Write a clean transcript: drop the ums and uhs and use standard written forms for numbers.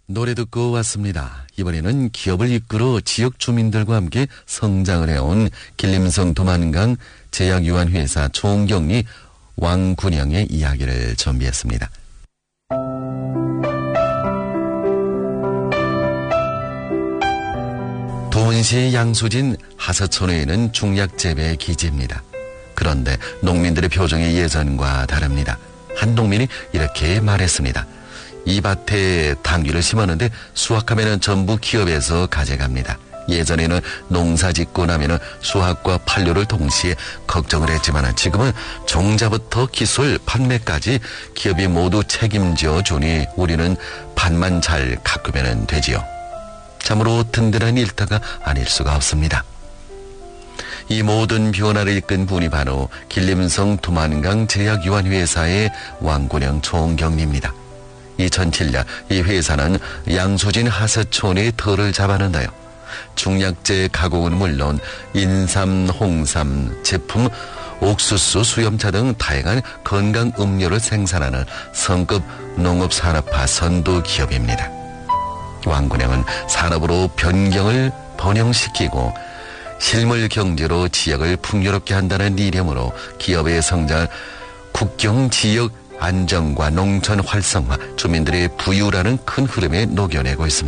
노래 듣고 왔습니다. 이번에는 기업을 이끌어 지역 주민들과 함께 성장을 해온 길림성 도만강 제약유한회사 총경리 왕군영의 이야기를 준비했습니다. 도원시 양수진 하서촌에는 중약재배 기지입니다. 그런데 농민들의 표정이 예전과 다릅니다. 한 농민이 이렇게 말했습니다. 이 밭에 당귀를 심었는데 수확하면 전부 기업에서 가져갑니다. 예전에는 농사 짓고 나면 수확과 판로를 동시에 걱정을 했지만 지금은 종자부터 기술, 판매까지 기업이 모두 책임져 주니 우리는 밭만 잘 가꾸면 되지요. 참으로 든든한 일터가 아닐 수가 없습니다. 이 모든 변화를 이끈 분이 바로 길림성 도만강 제약유한회사의 왕군영 총경리입니다. 2007년 이 회사는 양수진 하서촌의 터를 잡았는데요. 중약재 가공은 물론 인삼, 홍삼, 제품, 옥수수, 수염차 등 다양한 건강 음료를 생산하는 성급 농업산업화 선도 기업입니다. 왕군영은 산업으로 변경을 번영시키고 실물 경제로 지역을 풍요롭게 한다는 이념으로 기업의 성장, 국경 지역 안정과 농촌 활성화, 주민들의 부유라는 큰 흐름에 녹여내고 있습니다.